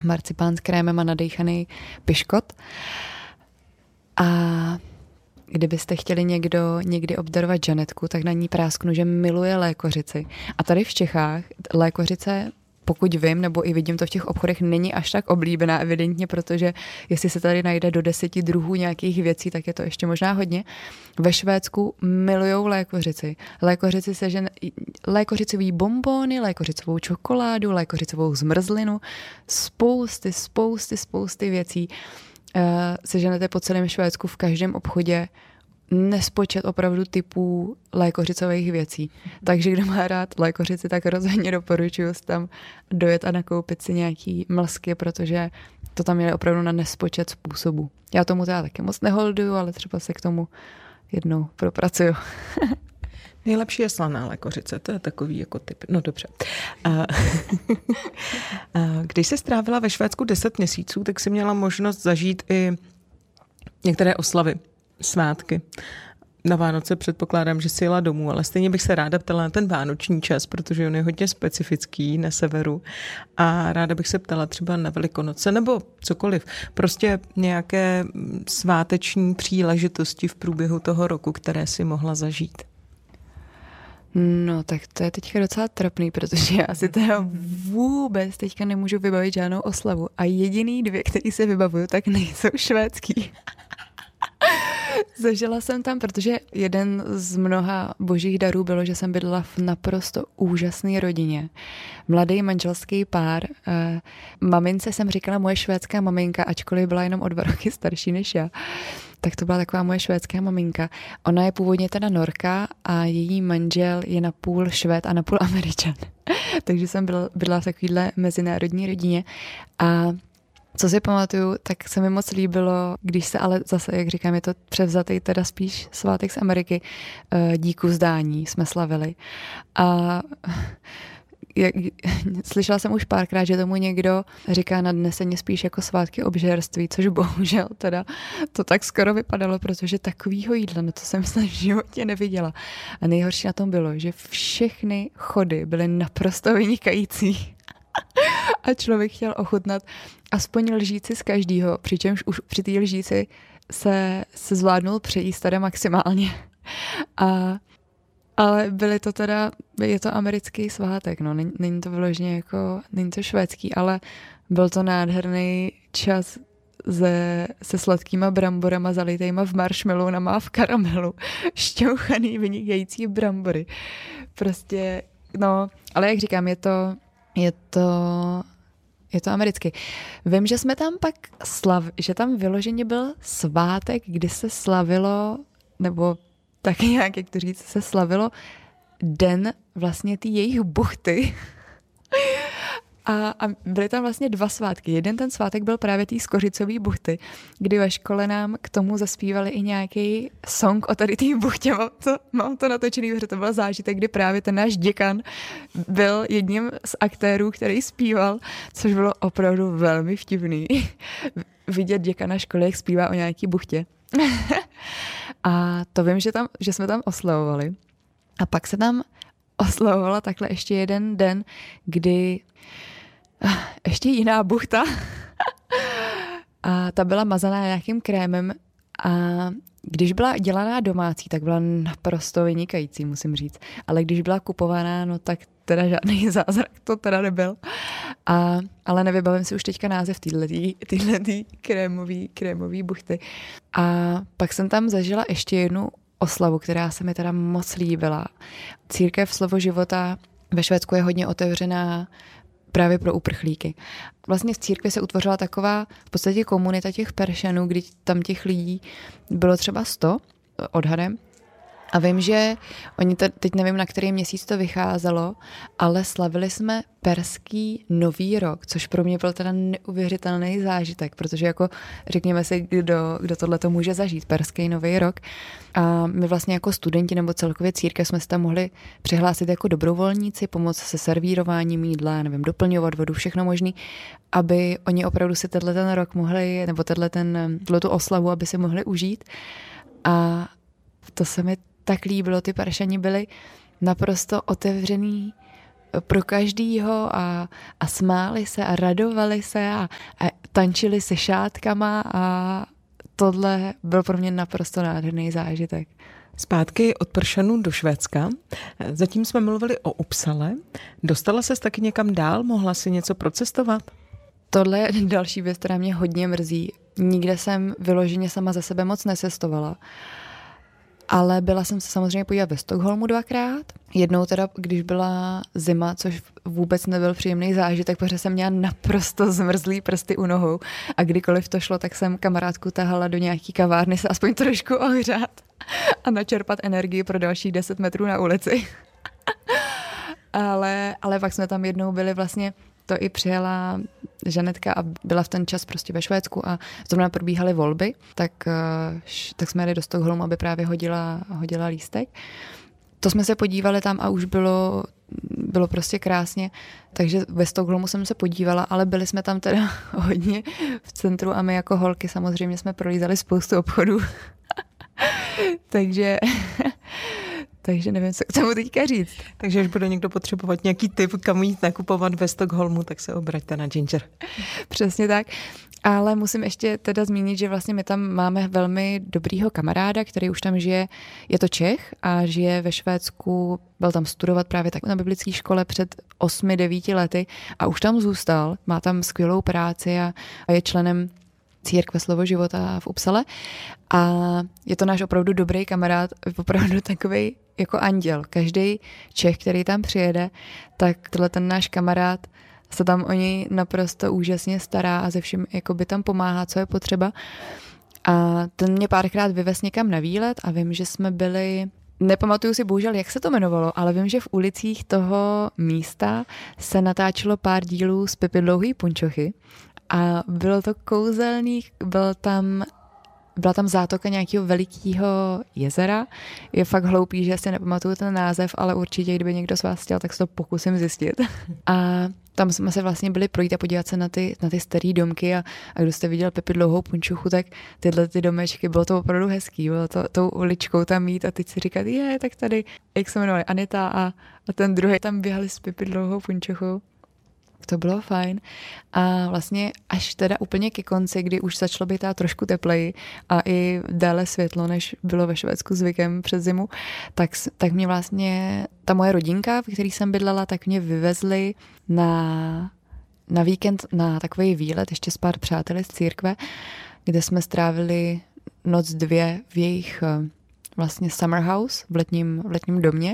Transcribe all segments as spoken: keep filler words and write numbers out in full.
marcipán s krémem a nadejchaný piškot. A kdybyste chtěli někdo někdy obdarovat Žanetku, tak na ní prásknu, že miluje lékořici. A tady v Čechách lékořice, pokud vím, nebo i vidím to v těch obchodech, není až tak oblíbená evidentně, protože jestli se tady najde do deseti druhů nějakých věcí, tak je to ještě možná hodně. Ve Švédsku milujou lékořici. Lékořici se žen... lékořicový bonbony, lékořicovou čokoládu, lékořicovou zmrzlinu, spousty, spousty, spousty věcí. Uh, seženete po celém Švédsku v každém obchodě nespočet opravdu typů lékořicových věcí. Takže kdo má rád lékořici, tak rozhodně doporučuji tam dojet a nakoupit si nějaký mlsky, protože to tam je opravdu na nespočet způsobů. Já tomu teda taky moc neholduju, ale třeba se k tomu jednou propracuju. Nejlepší je slaná lékořice, to je takový jako typ. No dobře. Když jsi strávila ve Švédsku deset měsíců, tak jsi měla možnost zažít i některé oslavy, svátky. Na Vánoce předpokládám, že jsi jela domů, ale stejně bych se ráda ptala na ten vánoční čas, protože on je hodně specifický na severu a ráda bych se ptala třeba na Velikonoce nebo cokoliv. Prostě nějaké sváteční příležitosti v průběhu toho roku, které si mohla zažít. No, tak to je teďka docela trapný, protože já si teda vůbec teďka nemůžu vybavit žádnou oslavu a jediný dvě, který se vybavuju, tak nejsou švédský. Zažila jsem tam, protože jeden z mnoha božích darů bylo, že jsem bydlela v naprosto úžasné rodině. Mladý manželský pár. Eh, mamince jsem říkala moje švédská maminka, ačkoliv byla jenom o dva roky starší než já. Tak to byla taková moje švédská maminka. Ona je původně teda Norka a její manžel je na půl Švéd a na půl Američan. Takže jsem byla, bydlela v takovýhle mezinárodní rodině a co si pamatuju, tak se mi moc líbilo, když se ale zase, jak říkám, je to převzatý teda spíš svátek z Ameriky, díku vzdání jsme slavili. A jak, slyšela jsem už párkrát, že tomu někdo říká nadneseně spíš jako svátky obžerství, což bohužel teda to tak skoro vypadalo, protože takovýho jídla, no to jsem snad v životě neviděla. A nejhorší na tom bylo, že všechny chody byly naprosto vynikající. A člověk chtěl ochutnat aspoň lžíci z každýho, přičemž už při té lžíci se, se zvládnul přejíst teda maximálně. A, ale byly to teda, je to americký svátek, no, není, není to vyloženě jako, není to švédský, ale byl to nádherný čas se, se sladkýma bramborama zalitejma v marshmallowama a v karamelu, šťouchaný vynikající brambory. Prostě, no, ale jak říkám, je to Je to, je to americky. Vím, že jsme tam pak slav, že tam vyloženě byl svátek, kdy se slavilo, nebo taky nějak, jak to říct, se slavilo den vlastně ty jejich buchty. A, a byly tam vlastně dva svátky. Jeden ten svátek byl právě tý skořicový buchty, kdy ve škole nám k tomu zaspívali i nějaký song o tady tý buchtě. Mám to, mám to natočený, protože to byl zážitek, kdy právě ten náš děkan byl jedním z aktérů, který zpíval, což bylo opravdu velmi vtipný. Vidět děkana školy, jak zpívá o nějaký buchtě. A to vím, že, tam, že jsme tam oslavovali. A pak se tam oslavovala takhle ještě jeden den, kdy ještě jiná buchta a ta byla mazaná nějakým krémem a když byla dělaná domácí, tak byla naprosto vynikající, musím říct. Ale když byla kupovaná, no tak teda žádný zázrak to teda nebyl. A, ale nevybavím si už teďka název týhletý krémový, krémový buchty. A pak jsem tam zažila ještě jednu oslavu, která se mi teda moc líbila. Církev Slovo života ve Švédsku je hodně otevřená právě pro uprchlíky. Vlastně v církvi se utvořila taková v podstatě komunita těch Peršanů, kdy tam těch lidí bylo třeba sto odhadem. A vím, že oni te, teď nevím, na který měsíc to vycházelo, ale slavili jsme perský nový rok, což pro mě byl teda neuvěřitelný zážitek, protože jako řekněme si, kdo, kdo tohleto může zažít, perský nový rok. A my vlastně jako studenti nebo celkově církev jsme se tam mohli přihlásit jako dobrovolníci, pomoct se servírováním jídla, nevím, doplňovat vodu, všechno možný, aby oni opravdu si tenhle ten rok mohli, nebo tenhle ten, tu oslavu, aby si mohli užít. A to se mi tak líbilo, ty Peršani byli naprosto otevřený pro každýho a, a smáli se a radovali se a, a tančili se šátkama a tohle byl pro mě naprosto nádherný zážitek. Zpátky od pršanů do Švédska. Zatím jsme mluvili o Uppsale. Dostala ses taky někam dál? Mohla si něco procestovat? Tohle je další věc, která mě hodně mrzí. Nikde jsem vyloženě sama za sebe moc necestovala. Ale byla jsem se samozřejmě podívat ve Stockholmu dvakrát. Jednou teda, když byla zima, což vůbec nebyl příjemný zážitek, protože jsem měla naprosto zmrzlý prsty u nohou. A kdykoliv to šlo, tak jsem kamarádku tahala do nějaký kavárny se aspoň trošku ohřát a načerpat energii pro dalších deset metrů na ulici. ale, ale pak jsme tam jednou byli vlastně, to i přijela Žanetka a byla v ten čas prostě ve Švédsku a zrovna probíhaly volby, tak, tak jsme jeli do Stockholmu, aby právě hodila, hodila lístek. To jsme se podívali tam a už bylo, bylo prostě krásně, takže ve Stockholmu jsem se podívala, ale byli jsme tam teda hodně v centru a my jako holky samozřejmě jsme prolízali spoustu obchodů. takže... Takže nevím, co k tomu teďka říct. Takže až bude někdo potřebovat nějaký tip, kam jít nakupovat ve Stockholmu, tak se obraťte na Ginger. Přesně tak. Ale musím ještě teda zmínit, že vlastně my tam máme velmi dobrýho kamaráda, který už tam žije, je to Čech a žije ve Švédsku, byl tam studovat právě tak na biblické škole před osmi, devíti lety a už tam zůstal, má tam skvělou práci a, a je členem Církve Slovo života v Uppsale a je to náš opravdu dobrý kamarád, opravdu takovej jako anděl. Každý Čech, který tam přijede, tak tohle ten náš kamarád se tam o něj naprosto úžasně stará a ze vším jakoby tam pomáhá, co je potřeba. A ten mě párkrát vyvez někam na výlet a vím, že jsme byli, nepamatuju si bohužel, jak se to jmenovalo, ale vím, že v ulicích toho místa se natáčelo pár dílů z Pippi Dlouhý punčochy. A bylo to kouzelný, byl tam, byla tam zátoka nějakého velikého jezera. Je fakt hloupý, že si nepamatuju ten název, ale určitě, kdyby někdo z vás chtěl, tak se to pokusím zjistit. A tam jsme se vlastně byli projít a podívat se na ty, na ty staré domky a, a kdo jste viděl Pippi Dlouhou punčuchu, tak tyhle ty domečky, bylo to opravdu hezký, bylo to tou uličkou tam jít a teď si říkat, je, tak tady, jak se jmenovali, Anita a, a ten druhý tam běhali s Pippi Dlouhou punčuchou. To bylo fajn. A vlastně až teda úplně ke konci, kdy už začalo být trošku tepleji a i déle světlo, než bylo ve Švédsku zvykem před zimu, tak, tak mě vlastně ta moje rodinka, v který jsem bydlela, tak mě vyvezli na, na víkend na takový výlet ještě s pár přáteli z církve, kde jsme strávili noc dvě v jejich vlastně summer house v letním, v letním domě.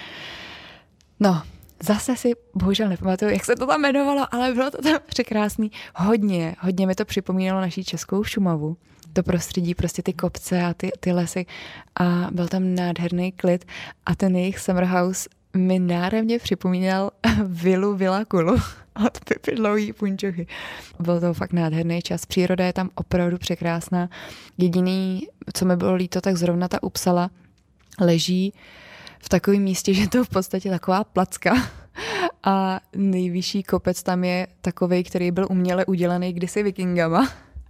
No, zase si bohužel nepamatuju, jak se to tam jmenovalo, ale bylo to tam překrásný. Hodně, hodně mi to připomínalo naší českou Šumavu. To prostředí, prostě ty kopce a ty, ty lesy a byl tam nádherný klid a ten jejich summer house mi náramně připomínal vilu Villa Kulu od Pippi Dlouhý punčochy. Byl to fakt nádherný čas. Příroda je tam opravdu překrásná. Jediný, co mi bylo líto, tak zrovna ta Uppsala leží v takovém místě, že to je v podstatě taková placka a nejvyšší kopec tam je takovej, který byl uměle udělaný kdysi vikingama.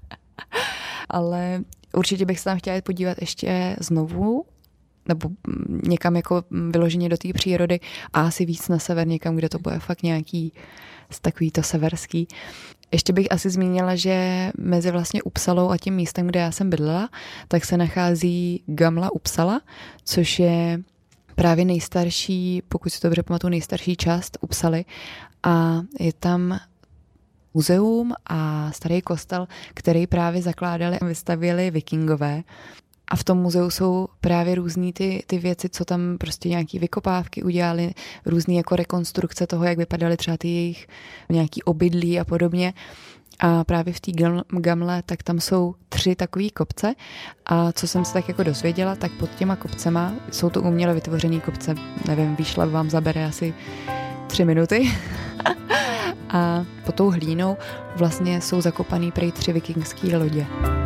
Ale určitě bych se tam chtěla podívat ještě znovu, nebo někam jako vyloženě do té přírody a asi víc na sever, někam, kde to bude fakt nějaký takový to severský. Ještě bych asi zmínila, že mezi vlastně Uppsalou a tím místem, kde já jsem bydlela, tak se nachází Gamla Uppsala, což je právě nejstarší, pokud si to dobře pamatuju, nejstarší část Uppsaly a je tam muzeum a starý kostel, který právě zakládali a vystavěli vikingové. A v tom muzeu jsou právě různý ty, ty věci, co tam prostě nějaký vykopávky udělali, různý jako rekonstrukce toho, jak vypadaly třeba ty jejich nějaký obydlí a podobně. A právě v té Gamle, tak tam jsou tři takový kopce a co jsem se tak jako dozvěděla, tak pod těma kopcema jsou to uměle vytvořený kopce, nevím, výšlap vám zabere asi tři minuty a pod tou hlínou vlastně jsou zakopaný prej tři vikingský lodě.